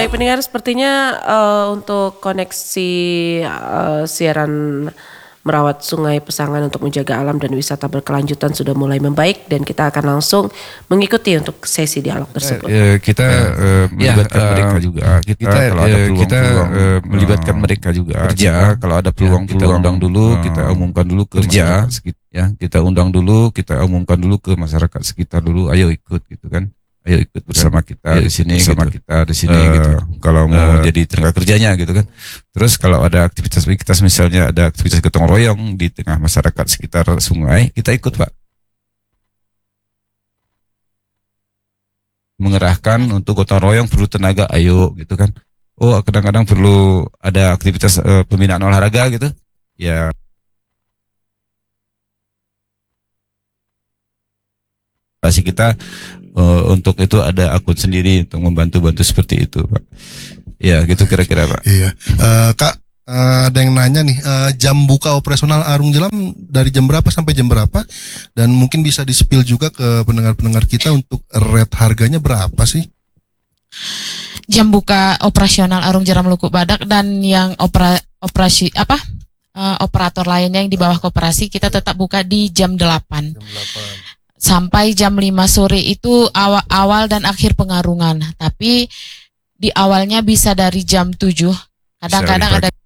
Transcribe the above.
Baik pendengar, sepertinya untuk koneksi siaran merawat sungai Pesangan untuk menjaga alam dan wisata berkelanjutan sudah mulai membaik dan kita akan langsung mengikuti untuk sesi dialog tersebut. Kita melibatkan mereka juga. Kita kalau ada peluang melibatkan mereka juga. Kerja kalau ada peluang kita undang dulu, kita umumkan dulu ke kerja. Ya, kita undang dulu, kita umumkan dulu ke masyarakat sekitar dulu. Ayo ikut gitu kan. Ayo ikut bersama kita di sini, bersama gitu. Kita di sini gitu. Kalau mau jadi tenaga kerjanya gitu kan. Terus kalau ada aktivitas misalnya ada aktivitas gotong royong di tengah masyarakat sekitar sungai, kita ikut Pak. Mengerahkan untuk gotong royong perlu tenaga, ayo gitu kan. Oh kadang-kadang perlu ada aktivitas pembinaan olahraga gitu. Ya. Kita untuk itu ada akun sendiri untuk membantu-bantu seperti itu Pak. Ya gitu kira-kira Pak. Iya. Kak, ada yang nanya nih, jam buka operasional Arung Jeram dari jam berapa sampai jam berapa? Dan mungkin bisa di-spill juga ke pendengar-pendengar kita untuk rate harganya berapa sih? Jam buka operasional Arung Jeram Lukuk Badak dan yang operator lainnya yang di bawah koperasi kita tetap buka di jam 8. Jam 8. Sampai jam 5 sore itu awal dan akhir pengarungan. Tapi di awalnya bisa dari jam 7. Kadang-kadang ada